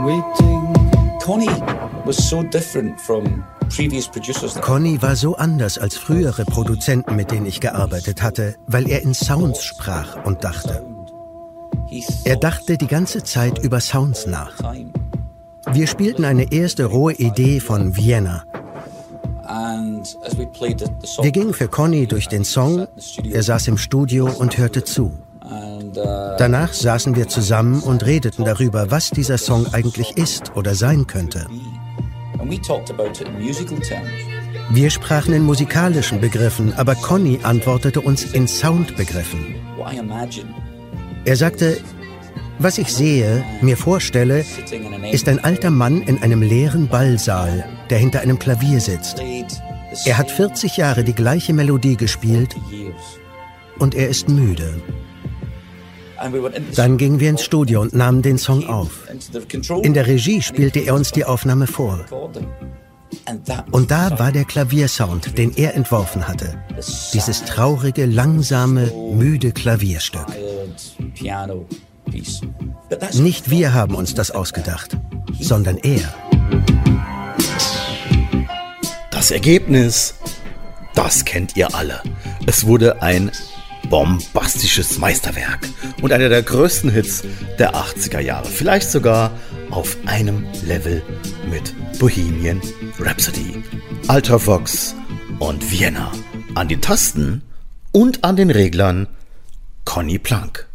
Conny war so anders als frühere Produzenten, mit denen ich gearbeitet hatte, weil er in Sounds sprach und dachte. Er dachte die ganze Zeit über Sounds nach. Wir spielten eine erste rohe Idee von Vienna. Wir gingen für Conny durch den Song, er saß im Studio und hörte zu. Danach saßen wir zusammen und redeten darüber, was dieser Song eigentlich ist oder sein könnte. Wir sprachen in musikalischen Begriffen, aber Conny antwortete uns in Soundbegriffen. Er sagte, was ich sehe, mir vorstelle, ist ein alter Mann in einem leeren Ballsaal, der hinter einem Klavier sitzt. Er hat 40 Jahre die gleiche Melodie gespielt und er ist müde. Dann gingen wir ins Studio und nahmen den Song auf. In der Regie spielte er uns die Aufnahme vor. Und da war der Klaviersound, den er entworfen hatte. Dieses traurige, langsame, müde Klavierstück. Nicht wir haben uns das ausgedacht, sondern er. Das Ergebnis, das kennt ihr alle. Es wurde ein bombastisches Meisterwerk und einer der größten Hits der 80er Jahre. Vielleicht sogar auf einem Level mit Bohemian Rhapsody, Ultravox und Vienna. An den Tasten und an den Reglern Conny Plank.